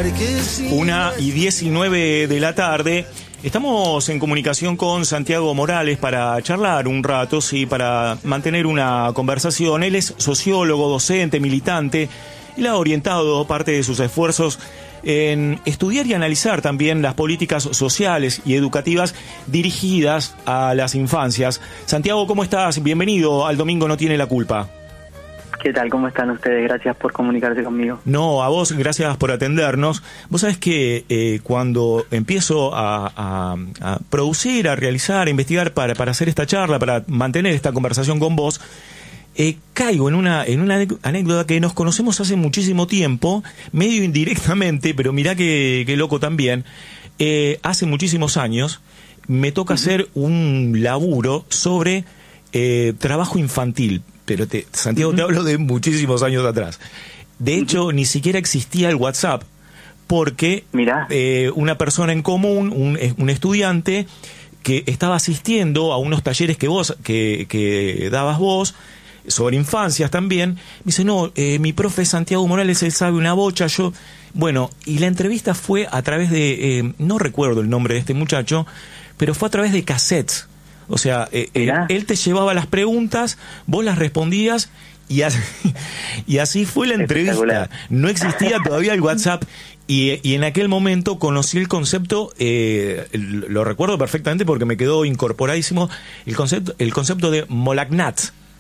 1:19 de la tarde. Estamos en comunicación con Santiago Morales para charlar un rato, sí, para mantener una conversación. Él es sociólogo, docente, militante, y le ha orientado parte de sus esfuerzos en estudiar y analizar también las políticas sociales y educativas dirigidas a las infancias. Santiago, ¿cómo estás? Bienvenido al Domingo No Tiene la Culpa. ¿Qué tal? ¿Cómo están ustedes? Gracias por comunicarse conmigo. No, a vos, gracias por atendernos. Vos sabés que cuando empiezo a producir, a realizar, a investigar para hacer esta charla, para mantener esta conversación con vos, caigo en una anécdota que nos conocemos hace muchísimo tiempo, medio indirectamente, pero mirá que loco también. Hace muchísimos años me toca hacer un laburo sobre trabajo infantil. Pero Santiago, te hablo de muchísimos años atrás. De hecho, ni siquiera existía el WhatsApp, porque una persona en común, un estudiante que estaba asistiendo a unos talleres que dabas vos, sobre infancias también, me dice, no, mi profe Santiago Morales, él sabe una bocha, Bueno, y la entrevista fue a través de, no recuerdo el nombre de este muchacho, pero fue a través de cassettes. O sea, él te llevaba las preguntas, vos las respondías y así fue la entrevista. No existía todavía el WhatsApp y en aquel momento conocí el concepto, lo recuerdo perfectamente porque me quedó incorporadísimo, el concepto de Molagnat,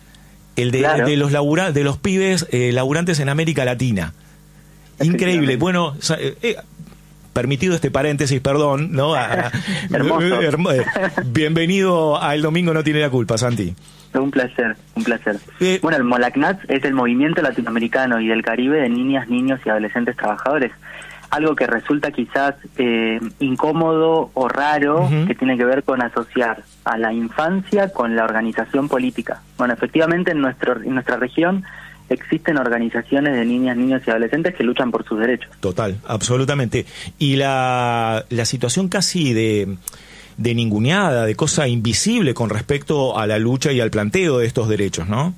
de los pibes laburantes en América Latina. Increíble. Bueno, permitido este paréntesis, perdón, ¿no? Hermoso. Bienvenido a El Domingo No Tiene la Culpa, Santi. Un placer. Bueno, el Molagnat es el movimiento latinoamericano y del Caribe de niñas, niños y adolescentes trabajadores. Algo que resulta quizás incómodo o raro, que tiene que ver con asociar a la infancia con la organización política. Bueno, efectivamente en nuestra región existen organizaciones de niñas, niños y adolescentes que luchan por sus derechos. Total, absolutamente. Y la situación casi de ninguneada, de cosa invisible con respecto a la lucha y al planteo de estos derechos, ¿no?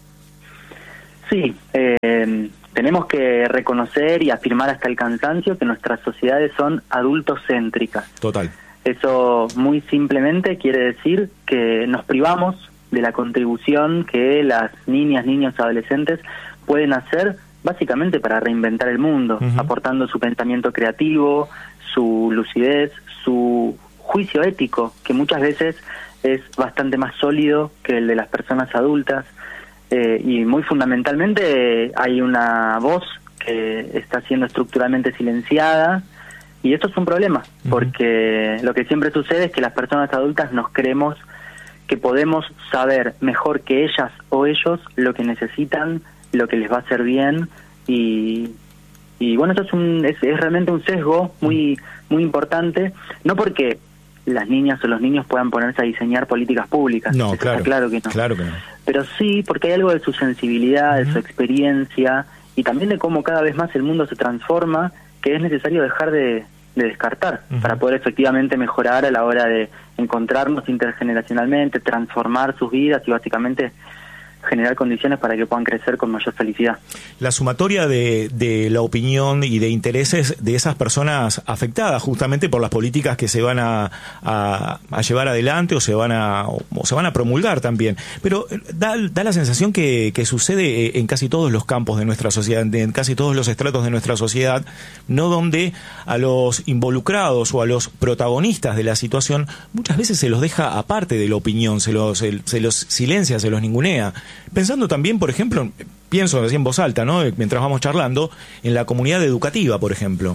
Sí, tenemos que reconocer y afirmar hasta el cansancio que nuestras sociedades son adultocéntricas. Total. Eso muy simplemente quiere decir que nos privamos de la contribución que las niñas, niños, adolescentes pueden hacer básicamente para reinventar el mundo, aportando su pensamiento creativo, su lucidez, su juicio ético, que muchas veces es bastante más sólido que el de las personas adultas, y muy fundamentalmente hay una voz que está siendo estructuralmente silenciada, y esto es un problema, porque lo que siempre sucede es que las personas adultas nos creemos que podemos saber mejor que ellas o ellos lo que necesitan, lo que les va a hacer bien, y bueno, eso es realmente un sesgo muy importante, no porque las niñas o los niños puedan ponerse a diseñar políticas públicas, no, claro, claro que no, pero sí porque hay algo de su sensibilidad, de su experiencia, y también de cómo cada vez más el mundo se transforma, que es necesario dejar de descartar para poder efectivamente mejorar a la hora de encontrarnos intergeneracionalmente, transformar sus vidas y básicamente generar condiciones para que puedan crecer con mayor felicidad. La sumatoria de la opinión y de intereses de esas personas afectadas justamente por las políticas que se van a llevar adelante o se van a promulgar también. Pero da la sensación que sucede en casi todos los campos de nuestra sociedad, en casi todos los estratos de nuestra sociedad, no donde a los involucrados o a los protagonistas de la situación muchas veces se los deja aparte de la opinión, se los silencia, se los ningunea. Pensando también, por ejemplo, pienso así en voz alta, ¿no? Mientras vamos charlando, en la comunidad educativa, por ejemplo.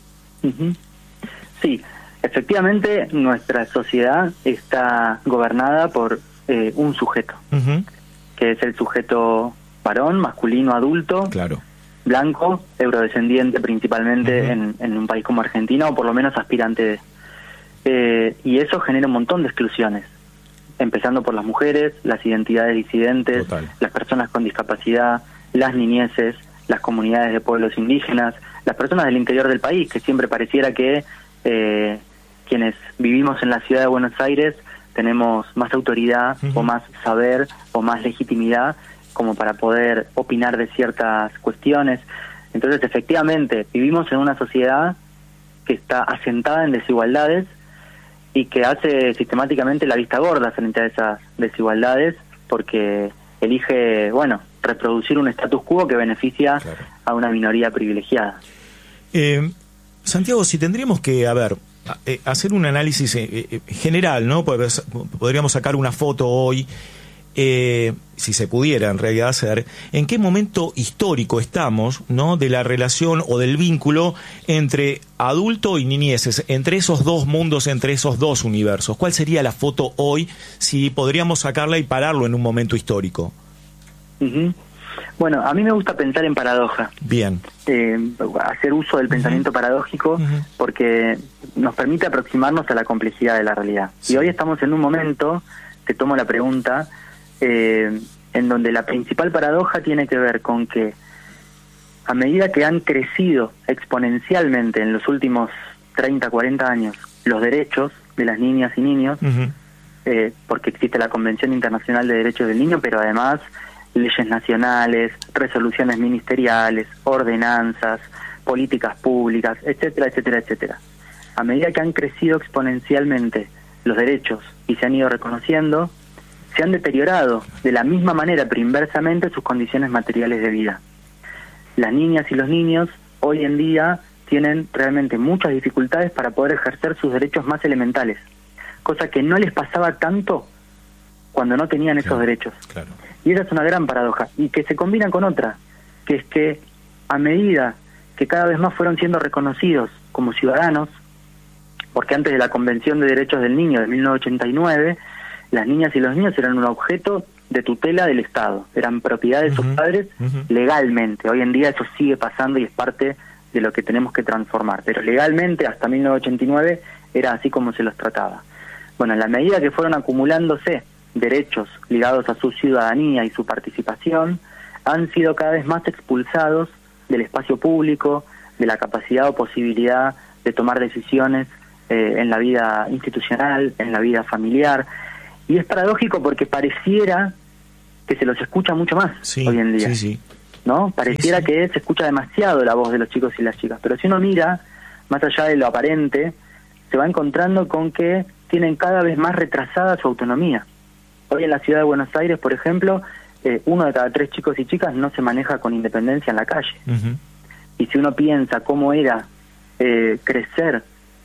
Sí, efectivamente nuestra sociedad está gobernada por un sujeto, que es el sujeto varón, masculino, adulto, blanco, eurodescendiente principalmente en un país como Argentina, o por lo menos aspirante de. Y eso genera un montón de exclusiones, empezando por las mujeres, las identidades disidentes, las personas con discapacidad, las niñeces, las comunidades de pueblos indígenas, las personas del interior del país, que siempre pareciera que quienes vivimos en la ciudad de Buenos Aires tenemos más autoridad o más saber o más legitimidad como para poder opinar de ciertas cuestiones. Entonces, efectivamente, vivimos en una sociedad que está asentada en desigualdades y que hace sistemáticamente la vista gorda frente a esas desigualdades porque elige, bueno, reproducir un status quo que beneficia a una minoría privilegiada. Santiago, si tendríamos que, hacer un análisis general, ¿no? Podríamos sacar una foto hoy, si se pudiera en realidad hacer, en qué momento histórico estamos, ¿no? De la relación o del vínculo entre adulto y niñeces, entre esos dos mundos, entre esos dos universos. ¿Cuál sería la foto hoy si podríamos sacarla y pararlo en un momento histórico? Uh-huh. Bueno, a mí me gusta pensar en paradoja. Bien. Hacer uso del pensamiento paradójico porque nos permite aproximarnos a la complejidad de la realidad. Sí. Y hoy estamos en un momento, te tomo la pregunta, en donde la principal paradoja tiene que ver con que a medida que han crecido exponencialmente en los últimos 30, 40 años los derechos de las niñas y niños, porque existe la Convención Internacional de Derechos del Niño, pero además leyes nacionales, resoluciones ministeriales, ordenanzas, políticas públicas, etcétera, etcétera, etcétera. A medida que han crecido exponencialmente los derechos y se han ido reconociendo, se han deteriorado de la misma manera, pero inversamente, sus condiciones materiales de vida. Las niñas y los niños hoy en día tienen realmente muchas dificultades para poder ejercer sus derechos más elementales, cosa que no les pasaba tanto cuando no tenían esos derechos. Claro. Y esa es una gran paradoja, y que se combina con otra, que es que a medida que cada vez más fueron siendo reconocidos como ciudadanos, porque antes de la Convención de Derechos del Niño de 1989, las niñas y los niños eran un objeto de tutela del Estado, eran propiedad de sus padres legalmente. Hoy en día eso sigue pasando y es parte de lo que tenemos que transformar, pero legalmente hasta 1989 era así como se los trataba. Bueno, en la medida que fueron acumulándose derechos ligados a su ciudadanía y su participación, han sido cada vez más expulsados del espacio público, de la capacidad o posibilidad de tomar decisiones en la vida institucional, en la vida familiar. Y es paradójico porque pareciera que se los escucha mucho más hoy en día, ¿no? Pareciera que se escucha demasiado la voz de los chicos y las chicas, pero si uno mira, más allá de lo aparente, se va encontrando con que tienen cada vez más retrasada su autonomía. Hoy en la ciudad de Buenos Aires, por ejemplo, 1 de cada 3 chicos y chicas no se maneja con independencia en la calle. Y si uno piensa cómo era crecer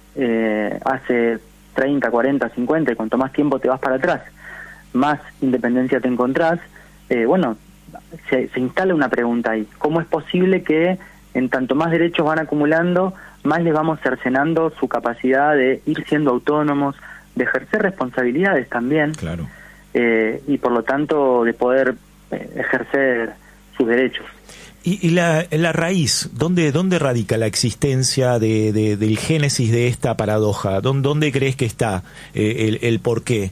hace 30, 40, 50, y cuanto más tiempo te vas para atrás, más independencia te encontrás, bueno, se instala una pregunta ahí. ¿Cómo es posible que en tanto más derechos van acumulando, más les vamos cercenando su capacidad de ir siendo autónomos, de ejercer responsabilidades también? Claro. Y por lo tanto de poder ejercer sus derechos. Y la raíz, ¿dónde radica la existencia del génesis de esta paradoja? ¿Dónde crees que está el porqué?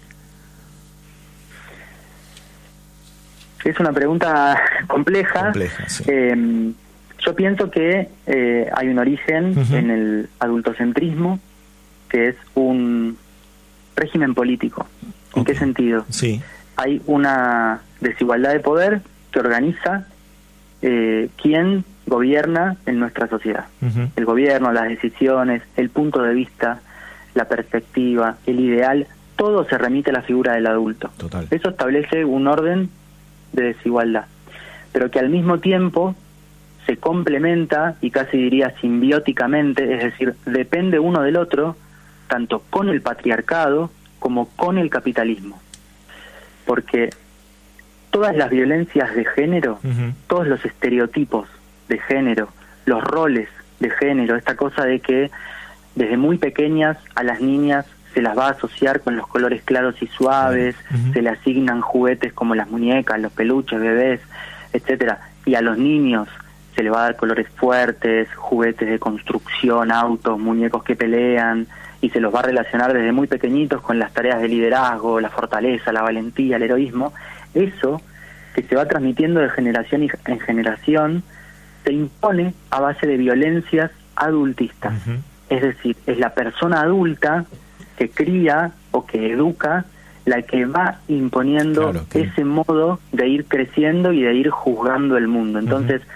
Es una pregunta compleja. Sí. Yo pienso que hay un origen en el adultocentrismo, que es un régimen político. ¿En qué sentido? Sí. Hay una desigualdad de poder que organiza quién gobierna en nuestra sociedad. El gobierno, las decisiones, el punto de vista, la perspectiva, el ideal, todo se remite a la figura del adulto. Total. Eso establece un orden de desigualdad, pero que al mismo tiempo se complementa y casi diría simbióticamente, es decir, depende uno del otro, tanto con el patriarcado como con el capitalismo. Porque todas las violencias de género, todos los estereotipos de género, los roles de género, esta cosa de que desde muy pequeñas a las niñas se las va a asociar con los colores claros y suaves, se le asignan juguetes como las muñecas, los peluches, bebés, etcétera, y a los niños se le va a dar colores fuertes, juguetes de construcción, autos, muñecos que pelean, y se los va a relacionar desde muy pequeñitos con las tareas de liderazgo, la fortaleza, la valentía, el heroísmo. Eso, que se va transmitiendo de generación en generación, se impone a base de violencias adultistas. Es decir, es la persona adulta que cría o que educa la que va imponiendo ese modo de ir creciendo y de ir juzgando el mundo. Entonces,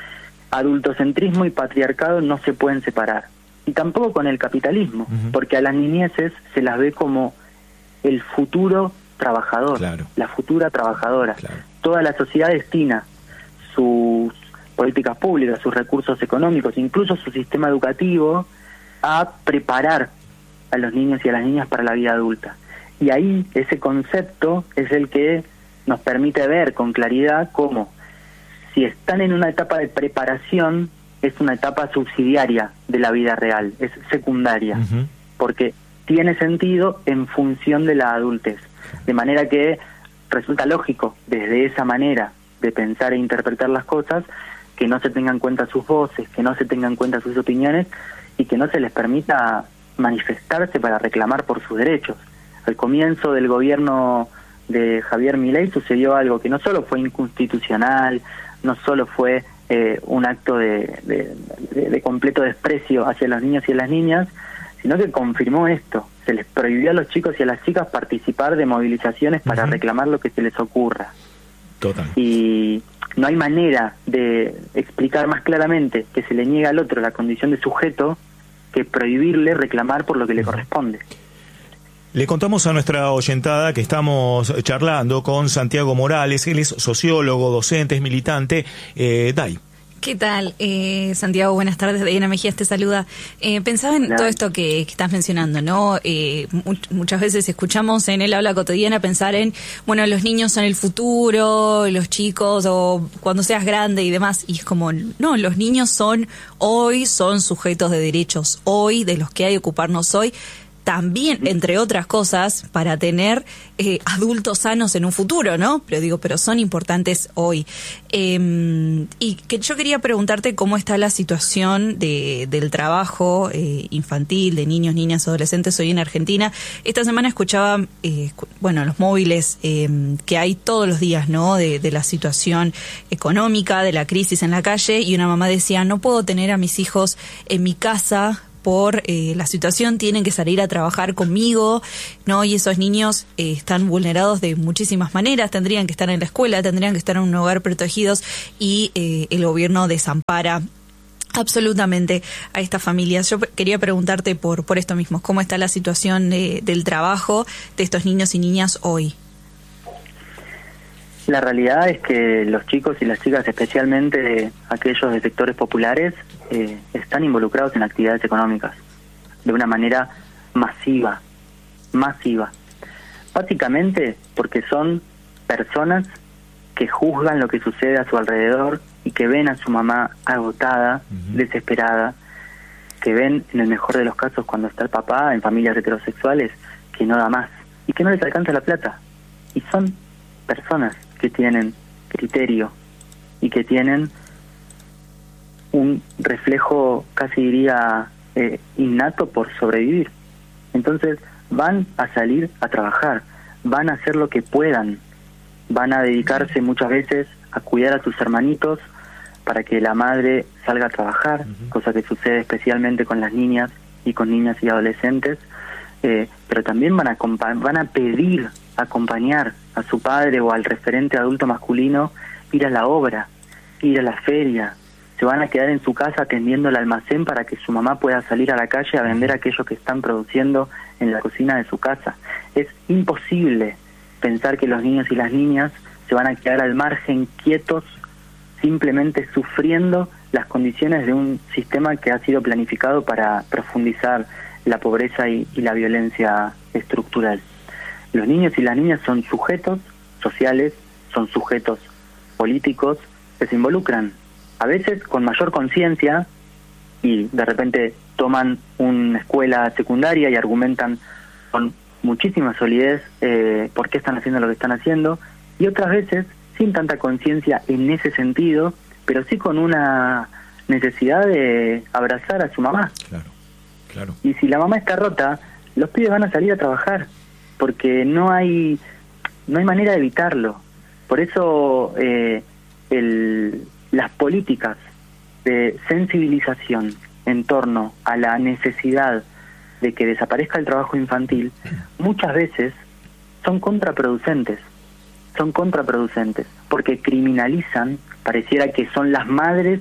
adultocentrismo y patriarcado no se pueden separar. Y tampoco con el capitalismo, porque a las niñeces se las ve como el futuro trabajador, la futura trabajadora. Toda la sociedad destina sus políticas públicas, sus recursos económicos, incluso su sistema educativo, a preparar a los niños y a las niñas para la vida adulta. Y ahí ese concepto es el que nos permite ver con claridad cómo, si están en una etapa de preparación, es una etapa subsidiaria de la vida real, es secundaria, porque tiene sentido en función de la adultez. De manera que resulta lógico, desde esa manera de pensar e interpretar las cosas, que no se tengan en cuenta sus voces, que no se tengan en cuenta sus opiniones y que no se les permita manifestarse para reclamar por sus derechos. Al comienzo del gobierno de Javier Milei sucedió algo que no solo fue inconstitucional, no solo fue un acto de completo desprecio hacia los niños y las niñas, sino que confirmó esto. Se les prohibió a los chicos y a las chicas participar de movilizaciones para reclamar lo que se les ocurra. Total. Y no hay manera de explicar más claramente que se le niega al otro la condición de sujeto que prohibirle reclamar por lo que le corresponde. Le contamos a nuestra oyentada que estamos charlando con Santiago Morales. Él es sociólogo, docente, es militante. Day. ¿Qué tal, Santiago? Buenas tardes. Diana Mejías te saluda. Pensaba en todo esto que estás mencionando, ¿no? Muchas veces escuchamos en el habla cotidiana pensar en, bueno, los niños son el futuro, los chicos, o cuando seas grande y demás. Y es como, no, los niños son hoy, son sujetos de derechos hoy, de los que hay que ocuparnos hoy. También, entre otras cosas, para tener adultos sanos en un futuro, ¿no? Pero son importantes hoy. Y que yo quería preguntarte cómo está la situación del trabajo infantil, de niños, niñas, adolescentes hoy en Argentina. Esta semana escuchaba, los móviles que hay todos los días, ¿no? De la situación económica, de la crisis en la calle, y una mamá decía, no puedo tener a mis hijos en mi casa por la situación, tienen que salir a trabajar conmigo, ¿no? Y esos niños están vulnerados de muchísimas maneras, tendrían que estar en la escuela, tendrían que estar en un hogar protegidos, y el gobierno desampara absolutamente a estas familias. Yo quería preguntarte por esto mismo, ¿cómo está la situación del trabajo de estos niños y niñas hoy? La realidad es que los chicos y las chicas, especialmente aquellos de sectores populares, están involucrados en actividades económicas de una manera masiva. Básicamente porque son personas que juzgan lo que sucede a su alrededor y que ven a su mamá agotada, desesperada, que ven, en el mejor de los casos, cuando está el papá en familias heterosexuales, que no da más y que no les alcanza la plata. Y son personas que tienen criterio y que tienen un reflejo, casi diría, innato por sobrevivir. Entonces van a salir a trabajar, van a hacer lo que puedan, van a dedicarse muchas veces a cuidar a sus hermanitos para que la madre salga a trabajar, cosa que sucede especialmente con las niñas y con niñas y adolescentes, pero también van a pedir acompañar a su padre o al referente adulto masculino, ir a la obra, ir a la feria. Se van a quedar en su casa atendiendo el almacén para que su mamá pueda salir a la calle a vender aquello que están produciendo en la cocina de su casa. Es imposible pensar que los niños y las niñas se van a quedar al margen, quietos, simplemente sufriendo las condiciones de un sistema que ha sido planificado para profundizar la pobreza y la violencia estructural. Los niños y las niñas son sujetos sociales, son sujetos políticos que se involucran, a veces con mayor conciencia, y de repente toman una escuela secundaria y argumentan con muchísima solidez por qué están haciendo lo que están haciendo, y otras veces sin tanta conciencia en ese sentido, pero sí con una necesidad de abrazar a su mamá. Claro. Y si la mamá está rota, los pibes van a salir a trabajar, porque no hay manera de evitarlo. Por eso las políticas de sensibilización en torno a la necesidad de que desaparezca el trabajo infantil muchas veces son contraproducentes, porque criminalizan, pareciera que son las madres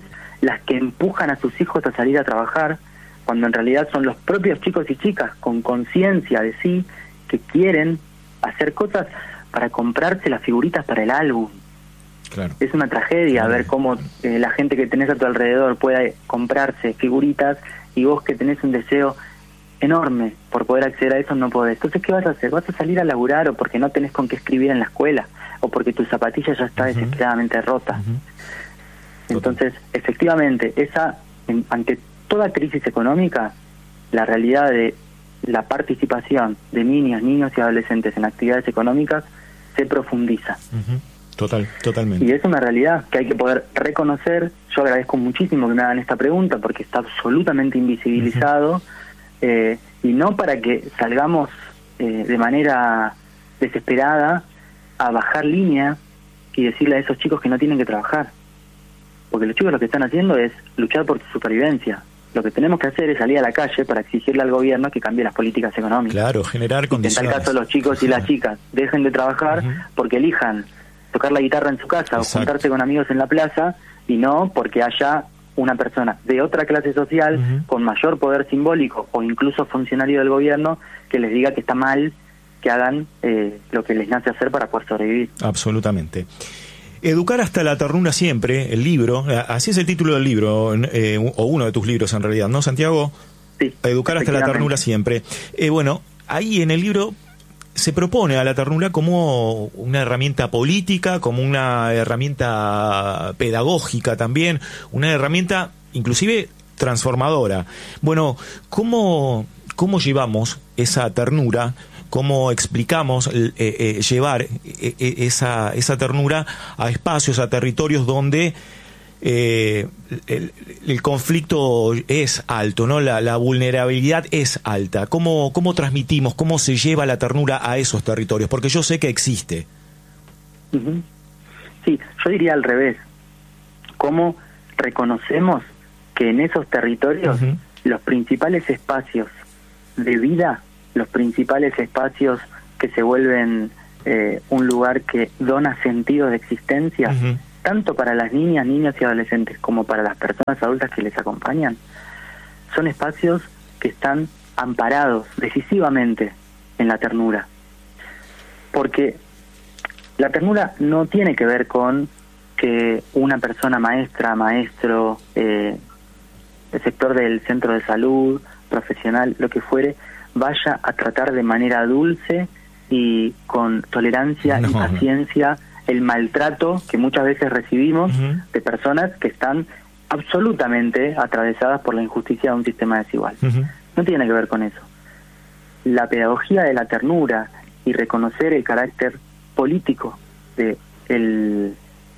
las que empujan a sus hijos a salir a trabajar, cuando en realidad son los propios chicos y chicas con conciencia de sí que quieren hacer cosas para comprarse las figuritas para el álbum. Claro. Es una tragedia ver cómo la gente que tenés a tu alrededor puede comprarse figuritas y vos que tenés un deseo enorme por poder acceder a eso no podés. Entonces, ¿qué vas a hacer? ¿Vas a salir a laburar o porque no tenés con qué escribir en la escuela? ¿O porque tu zapatilla ya está desesperadamente rota? Entonces, efectivamente, ante toda crisis económica, la realidad de la participación de niñas, niños y adolescentes en actividades económicas se profundiza. Totalmente. Y es una realidad que hay que poder reconocer. Yo agradezco muchísimo que me hagan esta pregunta porque está absolutamente invisibilizado, y no para que salgamos de manera desesperada a bajar línea y decirle a esos chicos que no tienen que trabajar, porque los chicos lo que están haciendo es luchar por su supervivencia. Lo que tenemos que hacer es salir a la calle para exigirle al gobierno que cambie las políticas económicas. Claro, generar condiciones. En tal caso los chicos y las chicas dejen de trabajar porque elijan tocar la guitarra en su casa o juntarse con amigos en la plaza, y no porque haya una persona de otra clase social con mayor poder simbólico o incluso funcionario del gobierno que les diga que está mal que hagan lo que les nace hacer para poder sobrevivir. Absolutamente. Educar hasta la ternura siempre, el libro, así es el título del libro, o uno de tus libros en realidad, ¿no, Santiago? Sí. Educar hasta la ternura siempre. Bueno, ahí en el libro se propone a la ternura como una herramienta política, como una herramienta pedagógica también, una herramienta inclusive transformadora. Bueno, ¿cómo llevamos esa ternura? ¿Cómo explicamos llevar esa ternura a espacios, a territorios donde el conflicto es alto, ¿no? La vulnerabilidad es alta? ¿Cómo transmitimos, cómo se lleva la ternura a esos territorios? Porque yo sé que existe. Sí, yo diría al revés. ¿Cómo reconocemos que en esos territorios los principales espacios de vida, los principales espacios que se vuelven un lugar que dona sentido de existencia, tanto para las niñas, niños y adolescentes como para las personas adultas que les acompañan, son espacios que están amparados decisivamente en la ternura? Porque la ternura no tiene que ver con que una persona maestra, maestro, el sector del centro de salud, profesional, lo que fuere, vaya a tratar de manera dulce y con tolerancia y paciencia el maltrato que muchas veces recibimos de personas que están absolutamente atravesadas por la injusticia de un sistema desigual. No tiene que ver con eso. La pedagogía de la ternura y reconocer el carácter político del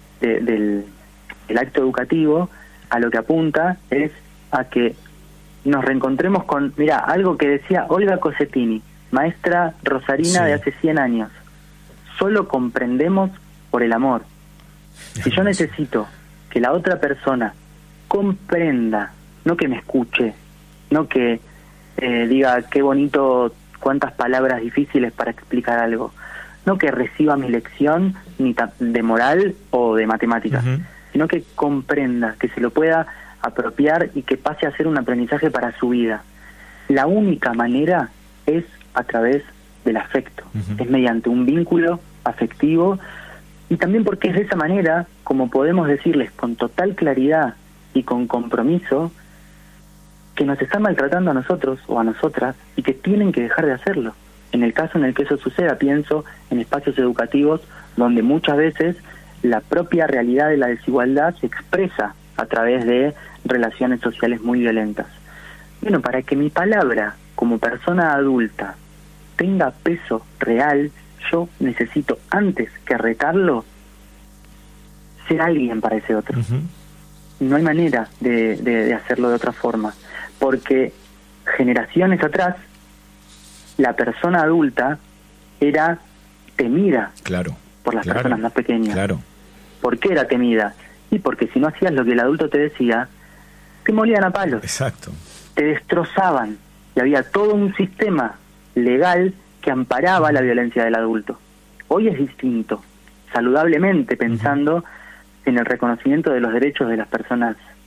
acto educativo, a lo que apunta es a que nos reencontremos con, mira, algo que decía Olga Cosentini, maestra rosarina de hace 100 años: solo comprendemos por el amor. Si yo necesito que la otra persona comprenda, no que me escuche, no que diga qué bonito, cuántas palabras difíciles para explicar algo, no que reciba mi lección ni de moral o de matemáticas, sino que comprenda, que se lo pueda apropiar y que pase a ser un aprendizaje para su vida. La única manera es a través del afecto, es mediante un vínculo afectivo, y también porque es de esa manera como podemos decirles con total claridad y con compromiso que nos están maltratando a nosotros o a nosotras y que tienen que dejar de hacerlo. En el caso en el que eso suceda, pienso en espacios educativos donde muchas veces la propia realidad de la desigualdad se expresa a través de relaciones sociales muy violentas. Bueno, para que mi palabra como persona adulta tenga peso real, yo necesito, antes que retarlo, ser alguien para ese otro. No hay manera de hacerlo de otra forma, porque generaciones atrás la persona adulta era temida por las personas más pequeñas. ¿Por qué era temida? Y porque si no hacías lo que el adulto te decía, te molían a palos. Te destrozaban. Y había todo un sistema legal que amparaba la violencia del adulto. Hoy es distinto, saludablemente pensando en el reconocimiento de los derechos de las personas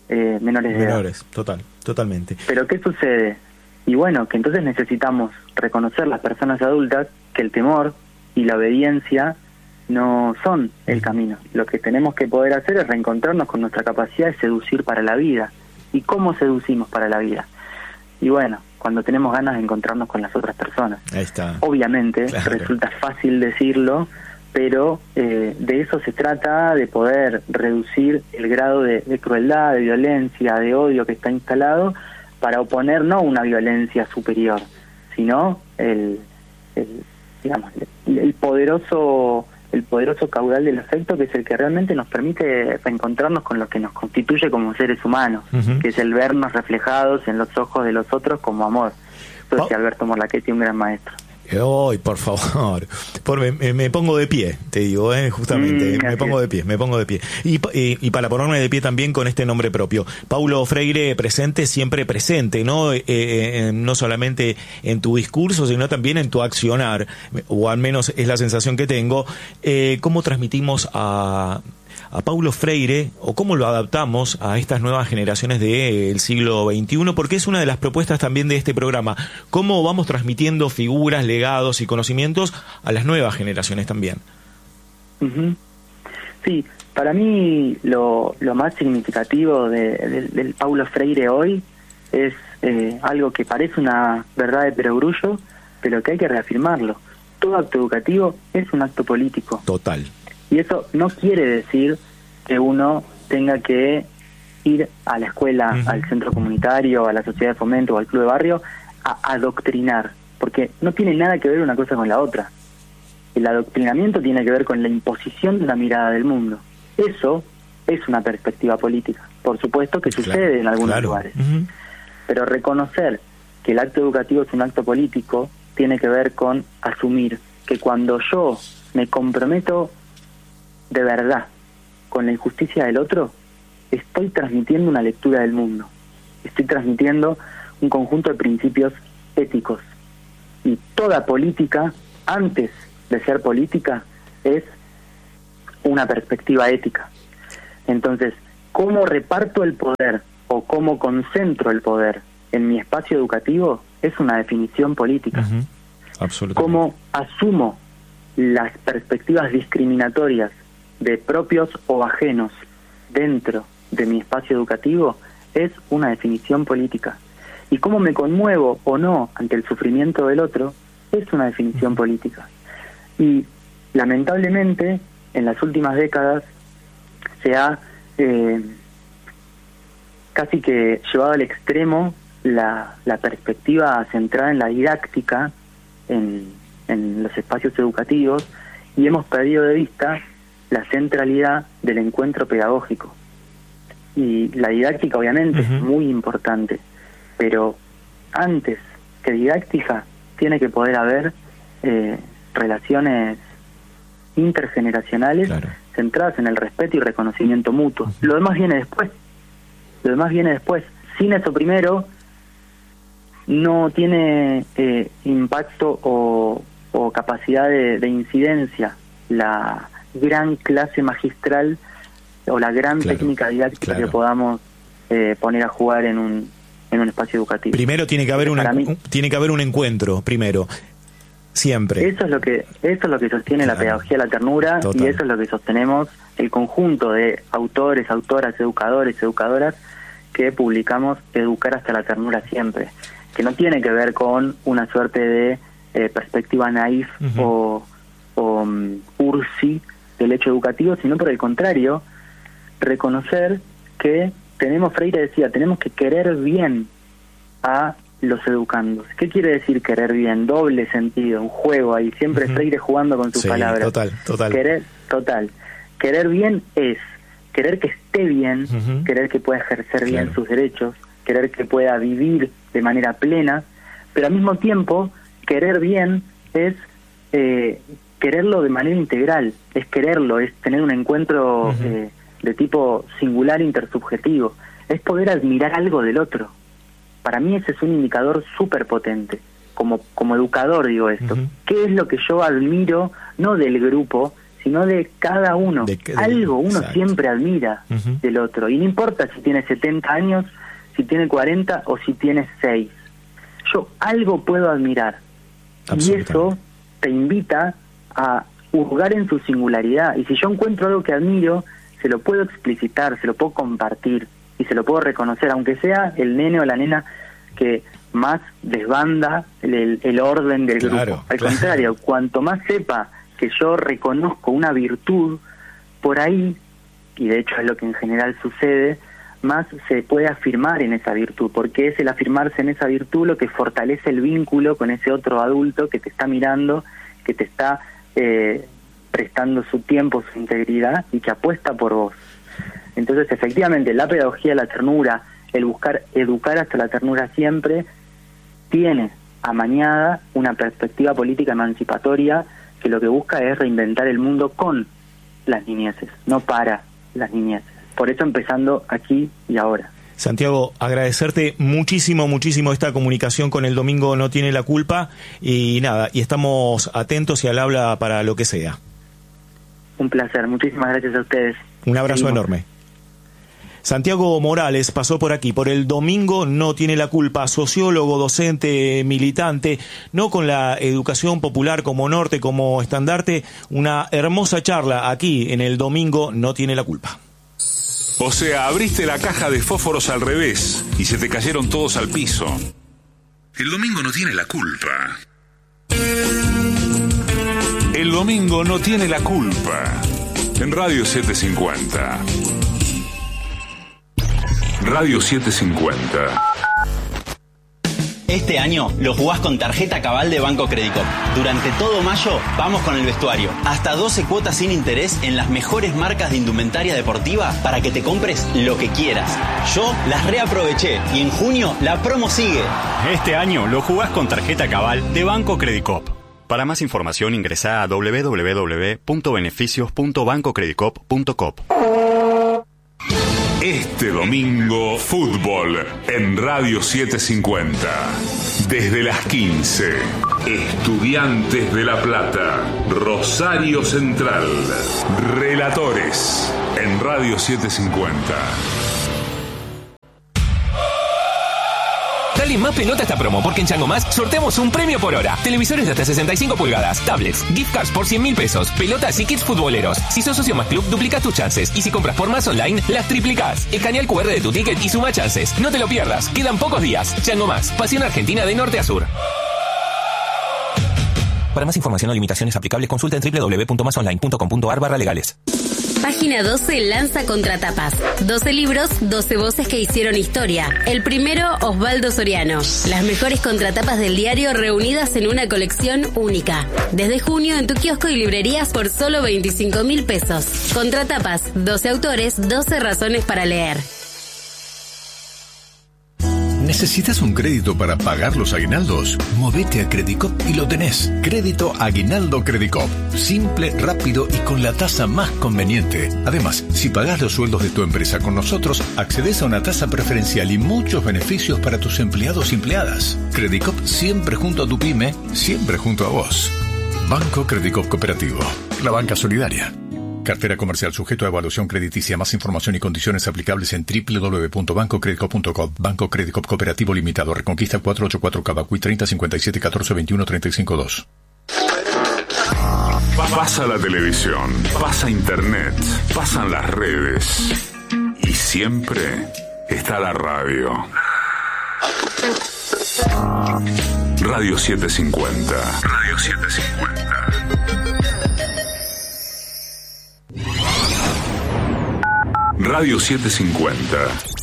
menores de edad. Menores, totalmente. Pero ¿qué sucede? Y bueno, que entonces necesitamos reconocer las personas adultas que el temor y la obediencia no son el camino. Lo que tenemos que poder hacer es reencontrarnos con nuestra capacidad de seducir para la vida. ¿Y cómo seducimos para la vida? Y bueno, cuando tenemos ganas de encontrarnos con las otras personas. Ahí está. Obviamente, claro, resulta fácil decirlo, pero de eso se trata, de poder reducir el grado de crueldad, de violencia, de odio que está instalado, para oponer no una violencia superior, sino el poderoso caudal del afecto, que es el que realmente nos permite reencontrarnos con lo que nos constituye como seres humanos, que es el vernos reflejados en los ojos de los otros como amor. Eso decía Alberto Morlachetti, un gran maestro. ¡Ay, por favor! Me pongo de pie, te digo, justamente, me pongo de pie. Y para ponerme de pie también con este nombre propio. Paulo Freire presente, siempre presente, ¿no? No solamente en tu discurso, sino también en tu accionar, o al menos es la sensación que tengo. ¿Cómo transmitimos a Paulo Freire, o cómo lo adaptamos a estas nuevas generaciones del siglo XXI? Porque es una de las propuestas también de este programa. ¿Cómo vamos transmitiendo figuras, legados y conocimientos a las nuevas generaciones también? Sí, para mí lo más significativo del Paulo Freire hoy es algo que parece una verdad de perogrullo, pero que hay que reafirmarlo. Todo acto educativo es un acto político. Total. Y eso no quiere decir que uno tenga que ir a la escuela, al centro comunitario, a la sociedad de fomento o al club de barrio a adoctrinar, porque no tiene nada que ver una cosa con la otra. El adoctrinamiento tiene que ver con la imposición de una mirada del mundo. Eso es una perspectiva política. Por supuesto que sucede en algunos lugares. Pero reconocer que el acto educativo es un acto político tiene que ver con asumir que cuando yo me comprometo de verdad con la injusticia del otro, estoy transmitiendo una lectura del mundo, estoy transmitiendo un conjunto de principios éticos, y toda política, antes de ser política, es una perspectiva ética. Entonces, ¿cómo reparto el poder o cómo concentro el poder en mi espacio educativo? Es una definición política. Absolutamente. ¿Cómo asumo las perspectivas discriminatorias de propios o ajenos dentro de mi espacio educativo? Es una definición política. Y cómo me conmuevo o no ante el sufrimiento del otro es una definición política. Y lamentablemente en las últimas décadas se ha casi que llevado al extremo la perspectiva centrada en la didáctica en los espacios educativos, y hemos perdido de vista la centralidad del encuentro pedagógico. Y la didáctica obviamente es muy importante, pero antes que didáctica tiene que poder haber relaciones intergeneracionales centradas en el respeto y reconocimiento mutuo. Lo demás viene después. Sin eso primero no tiene impacto o capacidad de incidencia la gran clase magistral o la gran técnica didáctica que podamos poner a jugar en un espacio educativo. Primero tiene que haber un encuentro, primero, siempre. Eso es lo que sostiene la pedagogía de la ternura. Total. Y eso es lo que sostenemos el conjunto de autores, autoras, educadores, educadoras que publicamos Educar hasta la ternura siempre, que no tiene que ver con una suerte de perspectiva naif o cursi del hecho educativo, sino por el contrario, reconocer que Freire decía, tenemos que querer bien a los educandos. ¿Qué quiere decir querer bien? Doble sentido, un juego ahí, siempre Freire jugando con sus palabras. Total. Querer bien es querer que esté bien, querer que pueda ejercer bien sus derechos, querer que pueda vivir de manera plena, pero al mismo tiempo querer bien es quererlo de manera integral, es quererlo, es tener un encuentro de tipo singular intersubjetivo, es poder admirar algo del otro. Para mí ese es un indicador súper potente. Como educador digo esto. ¿Qué es lo que yo admiro, no del grupo, sino de cada uno. Algo uno exacto. siempre admira del otro. Y no importa si tiene 70 años, si tiene 40 o si tiene 6. Yo algo puedo admirar. Y eso te invita a hurgar en su singularidad. Y si yo encuentro algo que admiro, se lo puedo explicitar, se lo puedo compartir y se lo puedo reconocer, aunque sea el nene o la nena que más desbanda el orden del grupo. Al contrario, cuanto más sepa que yo reconozco una virtud, por ahí, y de hecho es lo que en general sucede, más se puede afirmar en esa virtud, porque es el afirmarse en esa virtud lo que fortalece el vínculo con ese otro adulto que te está mirando, que te está prestando su tiempo, su integridad y que apuesta por vos. Entonces, efectivamente, la pedagogía de la ternura, el buscar educar hasta la ternura siempre, tiene amañada una perspectiva política emancipatoria que lo que busca es reinventar el mundo con las niñeces, no para las niñeces. Por eso empezando aquí y ahora. Santiago, agradecerte muchísimo esta comunicación con El Domingo No Tiene la Culpa y nada, y estamos atentos y al habla para lo que sea. Un placer, muchísimas gracias a ustedes. Un abrazo enorme. Santiago Morales pasó por aquí, por El Domingo No Tiene la Culpa, sociólogo, docente, militante, no con la educación popular como norte, como estandarte, una hermosa charla aquí en El Domingo No Tiene la Culpa. O sea, abriste la caja de fósforos al revés y se te cayeron todos al piso. El domingo no tiene la culpa. El domingo no tiene la culpa. En Radio 750. Radio 750. Este año lo jugás con tarjeta Cabal de Banco Credicop. Durante todo mayo vamos con el vestuario. Hasta 12 cuotas sin interés en las mejores marcas de indumentaria deportiva para que te compres lo que quieras. Yo las reaproveché y en junio la promo sigue. Este año lo jugás con tarjeta Cabal de Banco Credicop. Para más información ingresá a www.beneficios.bancocredicop.com. Este domingo, fútbol en Radio 750. Desde las 15, Estudiantes de La Plata, Rosario Central. Relatores en Radio 750. Dale más pelota a esta promo, porque en Chango Más sorteamos un premio por hora. Televisores de hasta 65 pulgadas, tablets, gift cards por 100.000 pesos, pelotas y kits futboleros. Si sos socio Más Club, duplicás tus chances. Y si compras por Más Online, las triplicás. Escanea el QR de tu ticket y suma chances. No te lo pierdas. Quedan pocos días. Chango Más. Pasión argentina de norte a sur. Para más información o limitaciones aplicables, consulta en www.masonline.com.ar/legales. Página 12 lanza Contratapas. 12 libros, 12 voces que hicieron historia. El primero, Osvaldo Soriano. Las mejores contratapas del diario reunidas en una colección única. Desde junio en tu kiosco y librerías por solo 25.000 pesos. Contratapas, 12 autores, 12 razones para leer. ¿Necesitas un crédito para pagar los aguinaldos? Movete a Credicop y lo tenés. Crédito Aguinaldo Credicop. Simple, rápido y con la tasa más conveniente. Además, si pagás los sueldos de tu empresa con nosotros, accedes a una tasa preferencial y muchos beneficios para tus empleados y empleadas. Credicop siempre junto a tu pyme, siempre junto a vos. Banco Credicop Cooperativo. La banca solidaria. Cartera comercial sujeto a evaluación crediticia. Más información y condiciones aplicables en www.bancocredicop.com. Banco Credicop Cooperativo Limitado. Reconquista 484 Cavacuy 30 57 14 21 35 2. Pasa la televisión, pasa internet, pasan las redes. Y siempre está la radio. Radio 750. Radio 750. Radio 750.